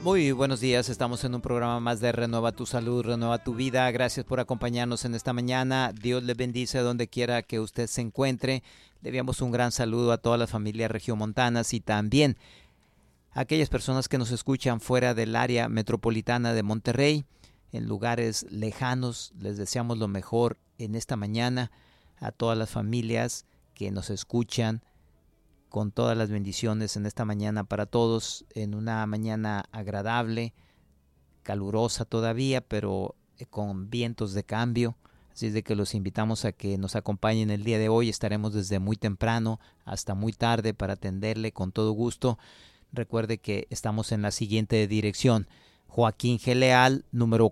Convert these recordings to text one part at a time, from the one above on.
Muy buenos días, estamos en un programa más de Renueva tu Salud, Renueva tu Vida. Gracias por acompañarnos en esta mañana. Dios le bendice donde quiera que usted se encuentre. Le enviamos un gran saludo a todas las familias regiomontanas y también a aquellas personas que nos escuchan fuera del área metropolitana de Monterrey, en lugares lejanos. Les deseamos lo mejor en esta mañana a todas las familias que nos escuchan, con todas las bendiciones en esta mañana para todos, en una mañana agradable, calurosa todavía, pero con vientos de cambio. Así es de que los invitamos a que nos acompañen el día de hoy. Estaremos desde muy temprano hasta muy tarde para atenderle con todo gusto. Recuerde que estamos en la siguiente dirección: Joaquín G. Leal, número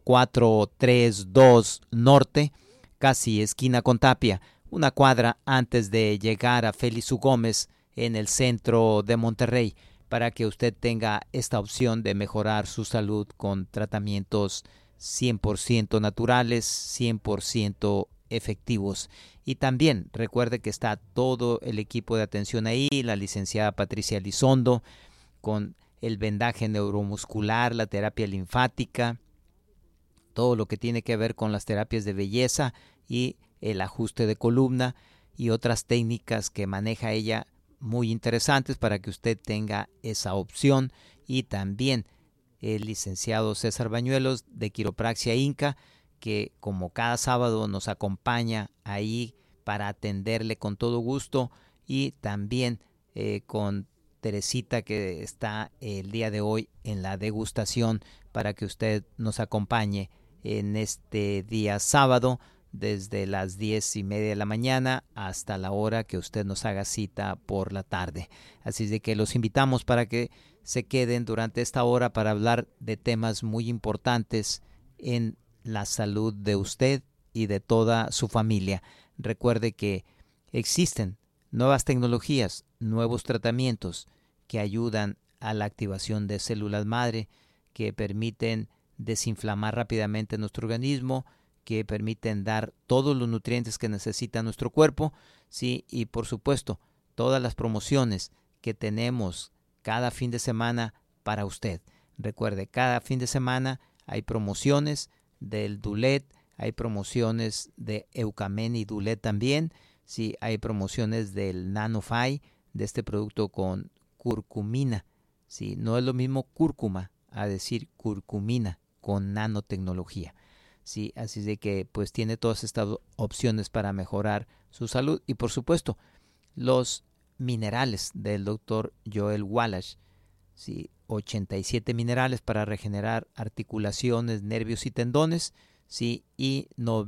432 Norte, casi esquina con Tapia, una cuadra antes de llegar a Félix U. Gómez, en el centro de Monterrey, para que usted tenga esta opción de mejorar su salud con tratamientos 100% naturales, 100% efectivos. Y también recuerde que está todo el equipo de atención ahí, la licenciada Patricia Elizondo, con el vendaje neuromuscular, la terapia linfática, todo lo que tiene que ver con las terapias de belleza y el ajuste de columna y otras técnicas que maneja ella muy interesantes para que usted tenga esa opción. Y también el licenciado César Bañuelos de Quiropraxia Inca, que como cada sábado nos acompaña ahí para atenderle con todo gusto, y también con Teresita, que está el día de hoy en la degustación, para que usted nos acompañe en este día sábado desde las 10:30 de la mañana hasta la hora que usted nos haga cita por la tarde. Así es de que los invitamos para que se queden durante esta hora para hablar de temas muy importantes en la salud de usted y de toda su familia. Recuerde que existen nuevas tecnologías, nuevos tratamientos que ayudan a la activación de células madre, que permiten desinflamar rápidamente nuestro organismo, que permiten dar todos los nutrientes que necesita nuestro cuerpo, sí, y por supuesto todas las promociones que tenemos cada fin de semana para usted. Recuerde, cada fin de semana hay promociones del Dulet, hay promociones de Eucamen y Dulet también, sí, hay promociones del NanoFi, de este producto con curcumina, sí, no es lo mismo cúrcuma a decir curcumina con nanotecnología. Sí, así de que pues tiene todas estas opciones para mejorar su salud. Y por supuesto, los minerales del doctor Joel Wallach, sí, 87 minerales para regenerar articulaciones, nervios y tendones, sí, y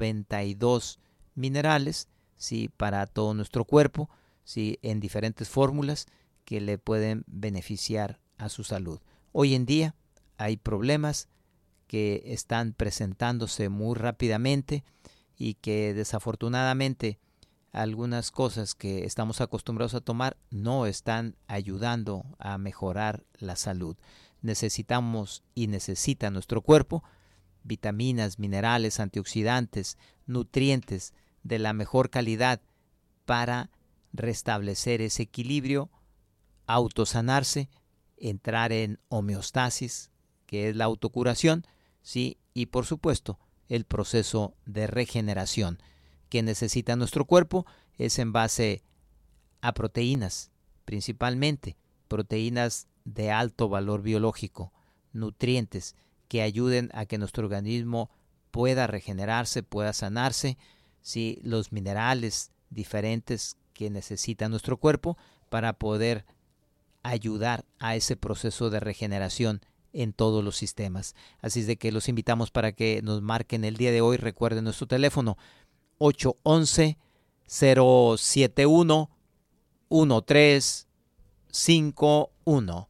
92 minerales, sí, para todo nuestro cuerpo, sí, en diferentes fórmulas que le pueden beneficiar a su salud. Hoy en día hay problemas que están presentándose muy rápidamente y que desafortunadamente algunas cosas que estamos acostumbrados a tomar no están ayudando a mejorar la salud. Necesitamos y necesita nuestro cuerpo vitaminas, minerales, antioxidantes, nutrientes de la mejor calidad para restablecer ese equilibrio, autosanarse, entrar en homeostasis, que es la autocuración, sí, y por supuesto el proceso de regeneración que necesita nuestro cuerpo es en base a proteínas, principalmente proteínas de alto valor biológico, nutrientes que ayuden a que nuestro organismo pueda regenerarse, pueda sanarse, sí, los minerales diferentes que necesita nuestro cuerpo para poder ayudar a ese proceso de regeneración en todos los sistemas. Así es de que los invitamos para que nos marquen el día de hoy. Recuerden nuestro teléfono 811-071-1351.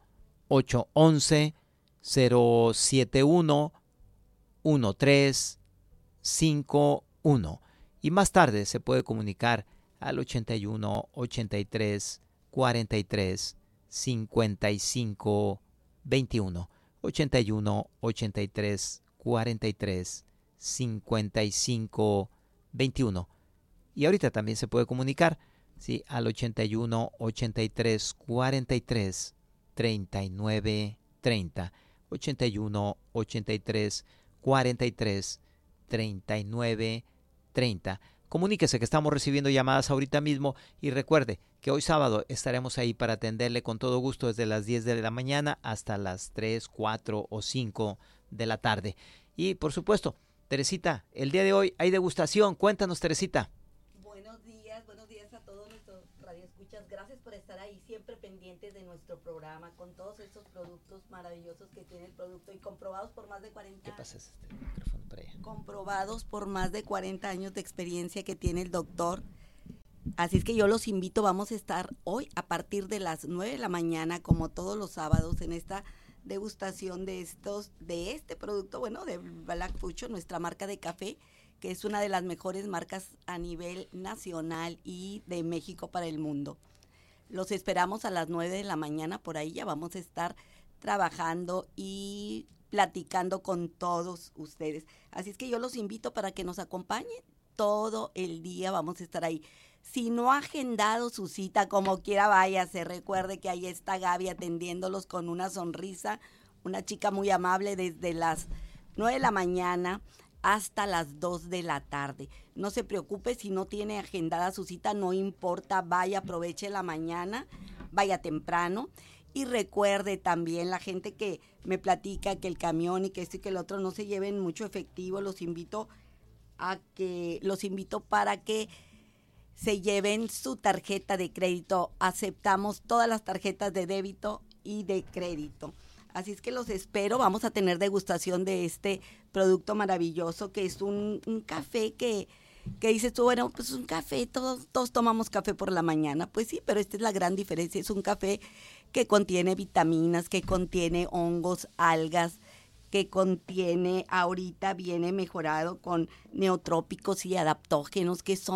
811-071-1351. Y más tarde se puede comunicar al 81 83 43 55 21. 81 83 43 55 21. Y ahorita también se puede comunicar, ¿sí?, al 81 83 43 39 30. 81 83 43 39 30. Comuníquese que estamos recibiendo llamadas ahorita mismo y recuerde que hoy sábado estaremos ahí para atenderle con todo gusto desde las 10 de la mañana hasta las 3, 4 o 5 de la tarde. Y por supuesto, Teresita, el día de hoy hay degustación. Cuéntanos, Teresita. Buenos días a todos nuestros radioescuchas. Gracias por estar ahí siempre pendientes de nuestro programa con todos estos productos maravillosos que tiene el producto y comprobados por más de 40 ¿Qué pasa este micrófono para allá? Comprobados por más de 40 años de experiencia que tiene el doctor. Así es que yo los invito, vamos a estar hoy a partir de las 9 de la mañana, como todos los sábados, en esta degustación de este producto, bueno, de Black Fusion, nuestra marca de café, que es una de las mejores marcas a nivel nacional y de México para el mundo. Los esperamos a las 9 de la mañana, por ahí ya vamos a estar trabajando y platicando con todos ustedes. Así es que yo los invito para que nos acompañen todo el día, vamos a estar ahí. Si no ha agendado su cita, como quiera váyase, recuerde que ahí está Gaby atendiéndolos con una sonrisa, una chica muy amable desde las 9 de la mañana hasta las 2 de la tarde. No se preocupe si no tiene agendada su cita, no importa, vaya, aproveche la mañana, vaya temprano. Y recuerde también la gente que me platica que el camión y que esto y que el otro no se lleven mucho efectivo, los invito para que se lleven su tarjeta de crédito. Aceptamos todas las tarjetas de débito y de crédito. Así es que los espero. Vamos a tener degustación de este producto maravilloso que es un café que dices tú, bueno, pues un café, todos tomamos café por la mañana. Pues sí, pero esta es la gran diferencia. Es un café que contiene vitaminas, que contiene hongos, algas, que contiene, ahorita viene mejorado con neotrópicos y adaptógenos, que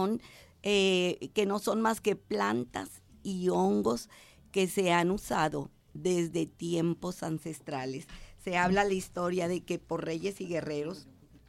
no son más que plantas y hongos que se han usado desde tiempos ancestrales. Se habla la historia de que por reyes y guerreros,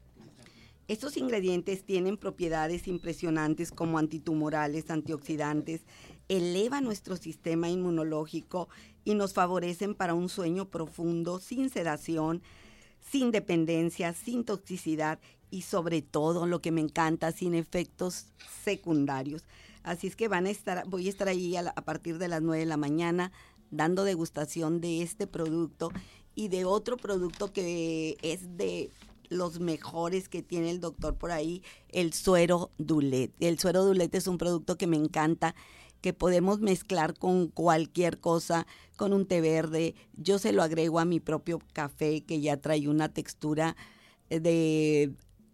estos ingredientes tienen propiedades impresionantes como antitumorales, antioxidantes, elevan nuestro sistema inmunológico y nos favorecen para un sueño profundo, sin sedación, sin dependencia, sin toxicidad y sobre todo, lo que me encanta, sin efectos secundarios. Así es que voy a estar ahí a partir de las 9 de la mañana dando degustación de este producto y de otro producto que es de los mejores que tiene el doctor por ahí, el suero Dulet. El suero Dulet es un producto que me encanta, que podemos mezclar con cualquier cosa, con un té verde. Yo se lo agrego a mi propio café que ya trae una textura de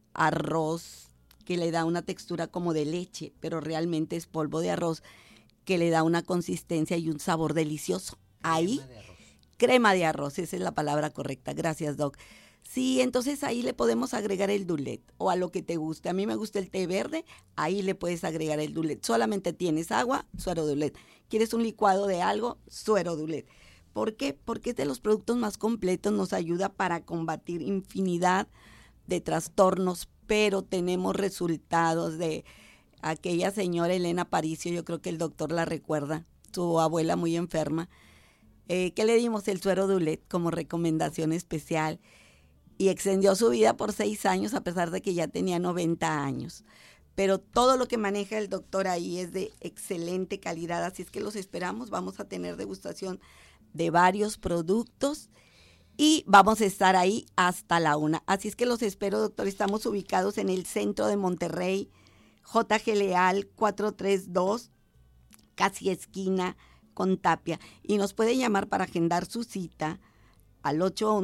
arroz, que le da una textura como de leche, pero realmente es polvo de arroz, que le da una consistencia y un sabor delicioso. Ahí, crema de arroz, esa es la palabra correcta. Gracias, Doc. Sí, entonces ahí le podemos agregar el Dulet o a lo que te guste. A mí me gusta el té verde, ahí le puedes agregar el Dulet. Solamente tienes agua, suero Dulet. ¿Quieres un licuado de algo? Suero Dulet. ¿Por qué? Porque es de los productos más completos, nos ayuda para combatir infinidad de trastornos, pero tenemos resultados de aquella señora Elena Aparicio, yo creo que el doctor la recuerda, su abuela muy enferma, que le dimos el suero Dulet como recomendación especial y extendió su vida por 6 años a pesar de que ya tenía 90 años. Pero todo lo que maneja el doctor ahí es de excelente calidad, así es que los esperamos, vamos a tener degustación de varios productos y vamos a estar ahí hasta la 1. Así es que los espero, doctor, estamos ubicados en el centro de Monterrey, JG Leal 432, casi esquina con Tapia. Y nos puede llamar para agendar su cita al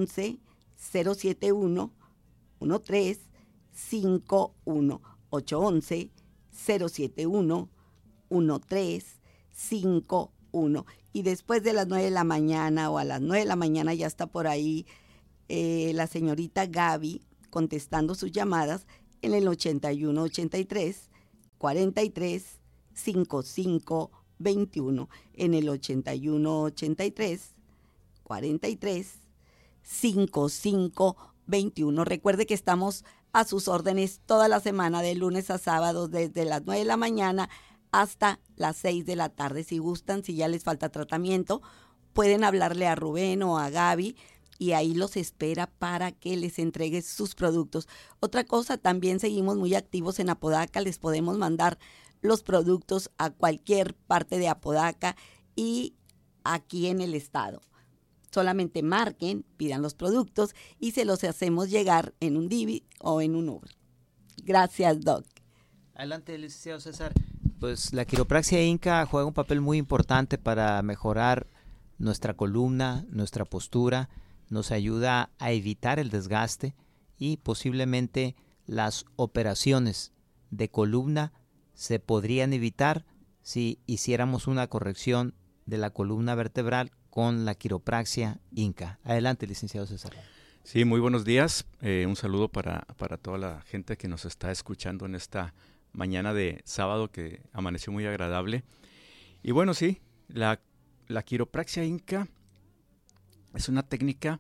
811-071-1351. 811-071-1351. Y después de las 9 de la mañana o a las 9 de la mañana ya está por ahí la señorita Gaby contestando sus llamadas en el 81-83-43-55-21. En el 81-83-43-55-21. Recuerde que estamos a sus órdenes toda la semana, de lunes a sábado, desde las 9 de la mañana hasta las 6 de la tarde. Si gustan, si ya les falta tratamiento, pueden hablarle a Rubén o a Gaby y ahí los espera para que les entregue sus productos. Otra cosa, también seguimos muy activos en Apodaca, les podemos mandar los productos a cualquier parte de Apodaca y aquí en el estado. Solamente marquen, pidan los productos y se los hacemos llegar en un Divi o en un Uber. Gracias, Doc. Adelante, licenciado César. Pues la quiropraxia Inca juega un papel muy importante para mejorar nuestra columna, nuestra postura, nos ayuda a evitar el desgaste y posiblemente las operaciones de columna se podrían evitar si hiciéramos una corrección de la columna vertebral con la quiropraxia Inca. Adelante, licenciado César. Sí, muy buenos días. Un saludo para toda la gente que nos está escuchando en esta mañana de sábado que amaneció muy agradable. Y bueno, sí, la quiropraxia Inca es una técnica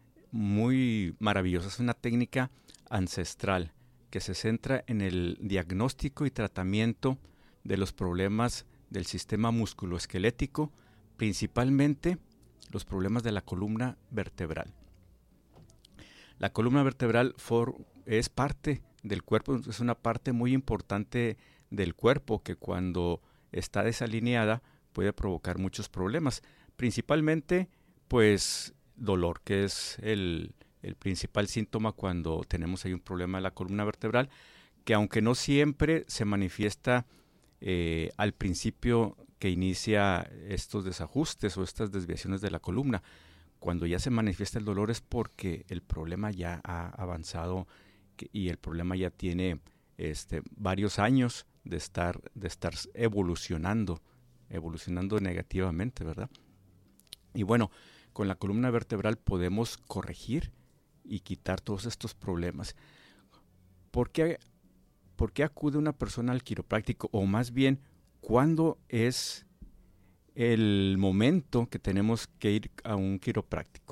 muy maravillosa, es una técnica ancestral que se centra en el diagnóstico y tratamiento de los problemas del sistema musculoesquelético, principalmente los problemas de la columna vertebral. La columna vertebral es parte del cuerpo, es una parte muy importante del cuerpo que cuando está desalineada puede provocar muchos problemas, principalmente pues dolor, que es el principal síntoma cuando tenemos ahí un problema de la columna vertebral, que aunque no siempre se manifiesta al principio que inicia estos desajustes o estas desviaciones de la columna. Cuando ya se manifiesta el dolor es porque el problema ya ha avanzado y el problema ya tiene varios años de estar evolucionando negativamente, ¿verdad? Y bueno, con la columna vertebral podemos corregir y quitar todos estos problemas. ¿Por qué acude una persona al quiropráctico? O más bien, ¿cuándo es el momento que tenemos que ir a un quiropráctico?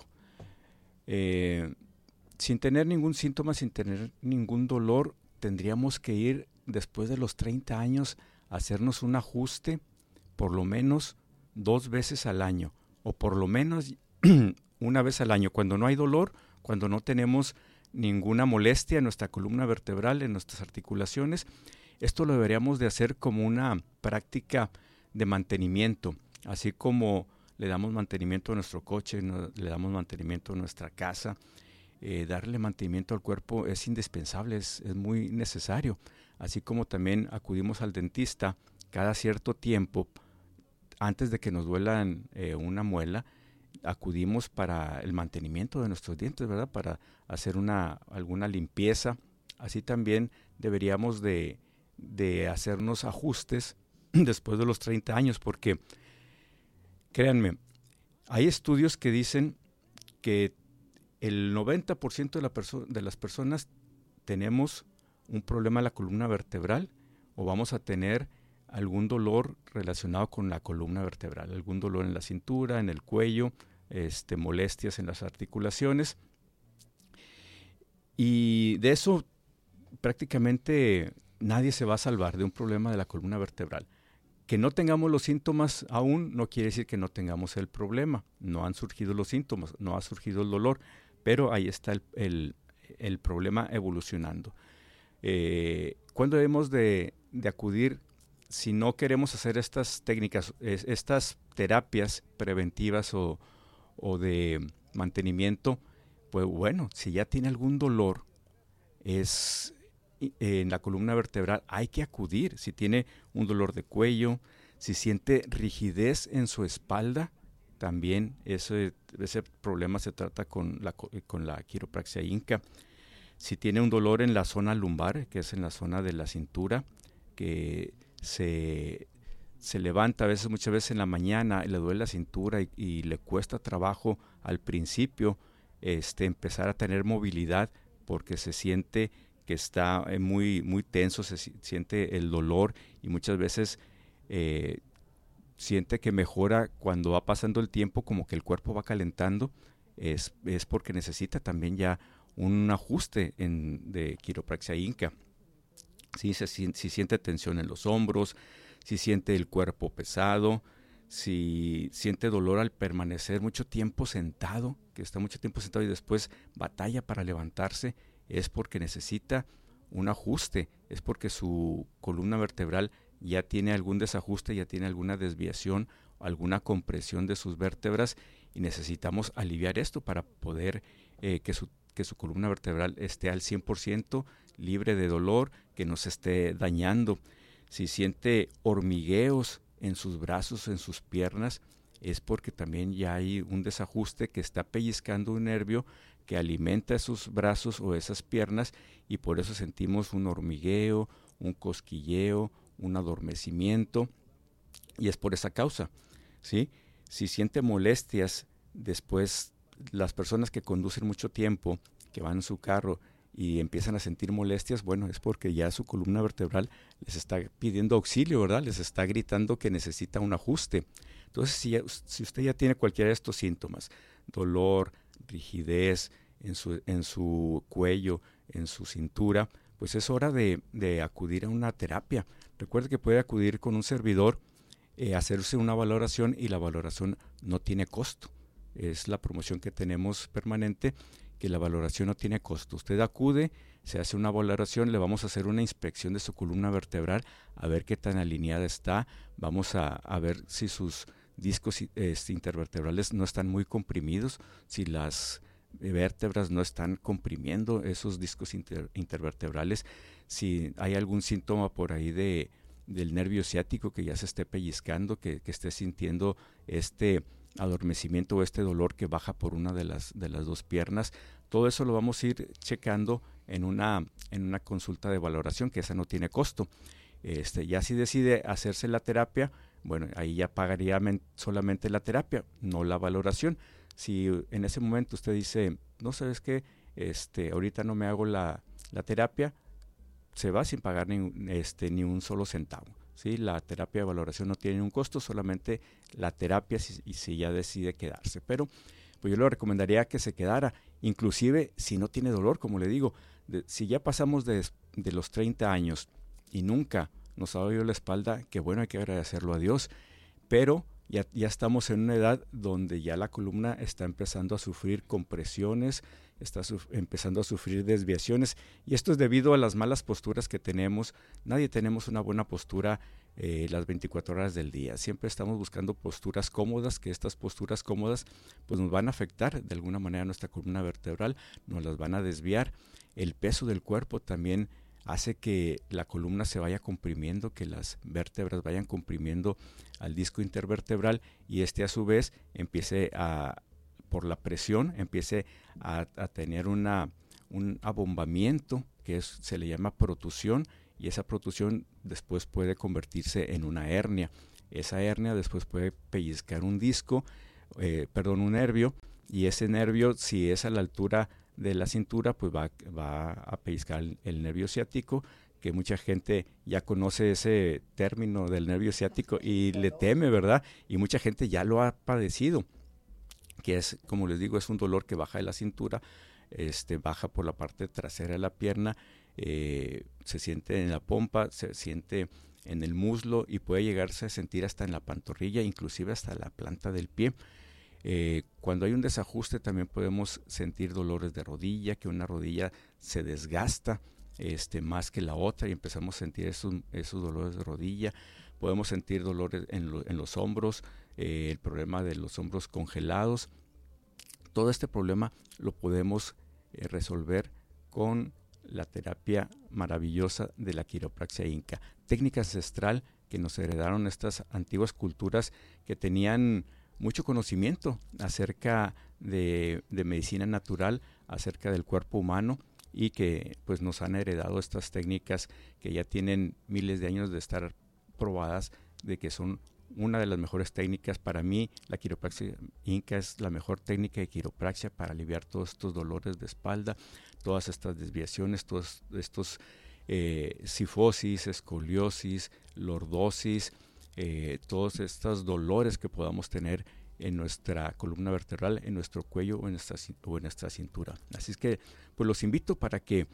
Sin tener ningún síntoma, sin tener ningún dolor, tendríamos que ir después de los 30 años a hacernos un ajuste por lo menos 2 veces al año o por lo menos una vez al año, cuando no hay dolor, cuando no tenemos ninguna molestia en nuestra columna vertebral, en nuestras articulaciones. Esto lo deberíamos de hacer como una práctica de mantenimiento, así como le damos mantenimiento a nuestro coche, le damos mantenimiento a nuestra casa. Darle mantenimiento al cuerpo es indispensable, es muy necesario, así como también acudimos al dentista cada cierto tiempo, antes de que nos duelan una muela, acudimos para el mantenimiento de nuestros dientes, ¿verdad? Para hacer alguna limpieza. Así también deberíamos de hacernos ajustes después de los 30 años, porque créanme, hay estudios que dicen que el 90% de las personas tenemos un problema en la columna vertebral o vamos a tener algún dolor relacionado con la columna vertebral, algún dolor en la cintura, en el cuello, molestias en las articulaciones. Y de eso prácticamente nadie se va a salvar, de un problema de la columna vertebral. Que no tengamos los síntomas aún no quiere decir que no tengamos el problema. No han surgido los síntomas, no ha surgido el dolor, pero ahí está el problema evolucionando. ¿Cuándo debemos de acudir si no queremos hacer estas técnicas, estas terapias preventivas o de mantenimiento? Pues bueno, si ya tiene algún dolor en la columna vertebral, hay que acudir. Si tiene un dolor de cuello, si siente rigidez en su espalda, también ese problema se trata con la quiropraxia Inca. Si tiene un dolor en la zona lumbar, que es en la zona de la cintura, que se levanta muchas veces en la mañana y le duele la cintura y le cuesta trabajo al principio empezar a tener movilidad porque se siente que está muy, muy tenso, se siente el dolor y muchas veces siente que mejora cuando va pasando el tiempo, como que el cuerpo va calentando, es porque necesita también ya un ajuste de quiropraxia Inca. Sí, si siente tensión en los hombros, si siente el cuerpo pesado, si siente dolor al permanecer mucho tiempo sentado, que está mucho tiempo sentado y después batalla para levantarse, es porque necesita un ajuste, es porque su columna vertebral ya tiene algún desajuste, ya tiene alguna desviación, alguna compresión de sus vértebras y necesitamos aliviar esto para poder que su columna vertebral esté al 100% libre de dolor, que no se esté dañando. Si siente hormigueos en sus brazos, en sus piernas, es porque también ya hay un desajuste que está pellizcando un nervio que alimenta esos brazos o esas piernas y por eso sentimos un hormigueo, un cosquilleo, un adormecimiento y es por esa causa, ¿sí? Si siente molestias después, las personas que conducen mucho tiempo, que van en su carro y empiezan a sentir molestias, bueno, es porque ya su columna vertebral les está pidiendo auxilio, ¿verdad? Les está gritando que necesita un ajuste. Entonces, si usted ya tiene cualquiera de estos síntomas, dolor, rigidez en su cuello, en su cintura, pues es hora de acudir a una terapia. Recuerde que puede acudir con un servidor, hacerse una valoración y la valoración no tiene costo. Es la promoción que tenemos permanente, que la valoración no tiene costo. Usted acude, se hace una valoración, le vamos a hacer una inspección de su columna vertebral, a ver qué tan alineada está, vamos a ver si sus discos intervertebrales no están muy comprimidos, si las vértebras no están comprimiendo esos discos intervertebrales, si hay algún síntoma por ahí del nervio ciático que ya se esté pellizcando, que esté sintiendo este adormecimiento o este dolor que baja por una de las dos piernas. Todo eso lo vamos a ir checando en una consulta de valoración, que esa no tiene costo. Ya si decide hacerse la terapia, bueno, ahí ya pagaría solamente la terapia, no la valoración. Si en ese momento usted dice, no sabes qué, ahorita no me hago la terapia, se va sin pagar ni un solo centavo. ¿Sí? La terapia de valoración no tiene un costo, solamente la terapia si ya decide quedarse. Pero pues yo le recomendaría que se quedara, inclusive si no tiene dolor, como le digo, si ya pasamos de los 30 años y nunca nos ha dolido la espalda, que bueno, hay que agradecerlo a Dios, pero ya estamos en una edad donde ya la columna está empezando a sufrir compresiones, está empezando a sufrir desviaciones y esto es debido a las malas posturas que tenemos. Nadie tenemos una buena postura las 24 horas del día. Siempre estamos buscando posturas cómodas, que estas posturas cómodas pues nos van a afectar de alguna manera nuestra columna vertebral, nos las van a desviar. El peso del cuerpo también hace que la columna se vaya comprimiendo, que las vértebras vayan comprimiendo al disco intervertebral y a su vez empiece por la presión, empiece a tener un abombamiento que se le llama protusión y esa protusión después puede convertirse en una hernia. Esa hernia después puede pellizcar un nervio y ese nervio, si es a la altura de la cintura, pues va a pellizcar el nervio ciático, que mucha gente ya conoce ese término del nervio ciático y le teme, ¿verdad? Y mucha gente ya lo ha padecido, que es, como les digo, es un dolor que baja de la cintura, baja por la parte trasera de la pierna, se siente en la pompa, se siente en el muslo y puede llegarse a sentir hasta en la pantorrilla, inclusive hasta la planta del pie. Cuando hay un desajuste también podemos sentir dolores de rodilla, que una rodilla se desgasta más que la otra y empezamos a sentir esos dolores de rodilla. Podemos sentir dolores en los hombros, el problema de los hombros congelados. Todo este problema lo podemos resolver con la terapia maravillosa de la quiropraxia inca, técnica ancestral que nos heredaron estas antiguas culturas que tenían mucho conocimiento acerca de medicina natural, acerca del cuerpo humano y que pues nos han heredado estas técnicas que ya tienen miles de años de estar probadas, de que son una de las mejores técnicas. Para mí la quiropraxia inca es la mejor técnica de quiropraxia para aliviar todos estos dolores de espalda, todas estas desviaciones, todos estos cifosis, escoliosis, lordosis, todos estos dolores que podamos tener en nuestra columna vertebral, en nuestro cuello o en nuestra cintura. Así es que pues los invito para que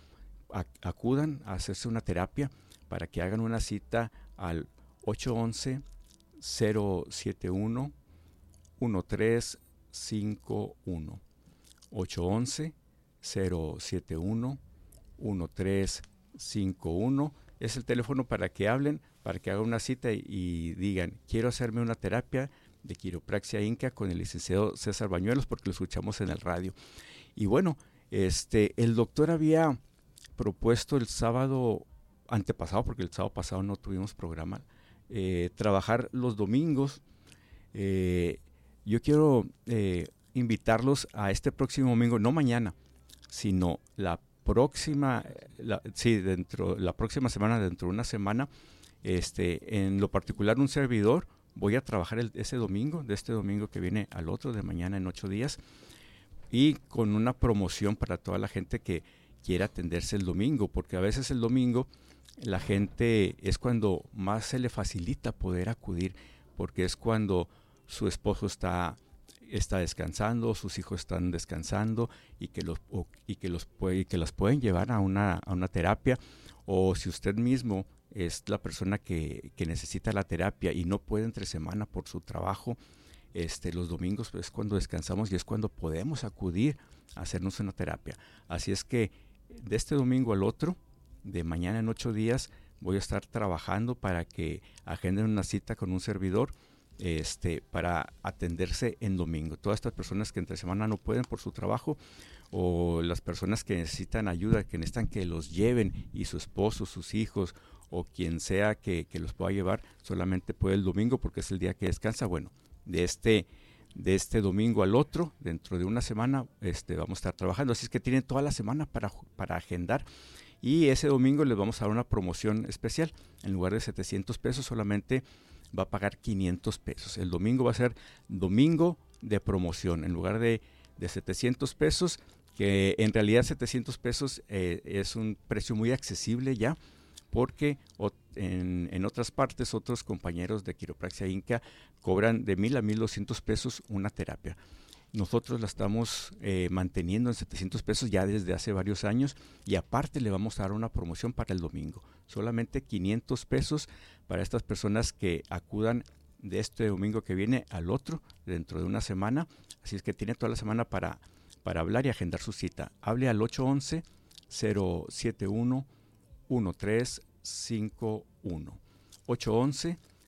acudan a hacerse una terapia, para que hagan una cita al 071 1351. 811-071-1351. Es el teléfono para que hablen, para que hagan una cita y digan, quiero hacerme una terapia de quiropraxia Inca con el licenciado César Bañuelos, porque lo escuchamos en el radio. Y bueno, el doctor había propuesto el sábado antepasado, porque el sábado pasado no tuvimos programa, trabajar los domingos. Yo quiero invitarlos a este próximo domingo, no mañana, sino la próxima semana, dentro de una semana. En lo particular, un servidor, voy a trabajar ese domingo, de este domingo que viene al otro, de mañana en 8 días, y con una promoción para toda la gente que quiera atenderse el domingo, porque a veces el domingo la gente es cuando más se le facilita poder acudir, porque es cuando su esposo está descansando, sus hijos están descansando y que las pueden llevar a una terapia, o si usted mismo es la persona que necesita la terapia y no puede entre semana por su trabajo, los domingos es cuando descansamos y es cuando podemos acudir a hacernos una terapia. Así es que de este domingo al otro, de mañana en 8 días, voy a estar trabajando para que agenden una cita con un servidor para atenderse en domingo. Todas estas personas que entre semana no pueden por su trabajo, o las personas que necesitan ayuda, que necesitan que los lleven, y su esposo, sus hijos o quien sea que los pueda llevar, solamente puede el domingo porque es el día que descansa. Bueno, de este domingo al otro, dentro de una semana, vamos a estar trabajando. Así es que tienen toda la semana para agendar. Y ese domingo les vamos a dar una promoción especial. En lugar de 700 pesos, solamente va a pagar 500 pesos. El domingo va a ser domingo de promoción. En lugar de 700 pesos, que en realidad 700 pesos es un precio muy accesible ya, porque en otras partes otros compañeros de Quiropraxia Inca cobran de 1,000 a 1,200 pesos una terapia. Nosotros la estamos manteniendo en 700 pesos ya desde hace varios años, y aparte le vamos a dar una promoción para el domingo. Solamente 500 pesos para estas personas que acudan de este domingo que viene al otro, dentro de una semana. Así es que tiene toda la semana para hablar y agendar su cita. Hable al 811-071-1351.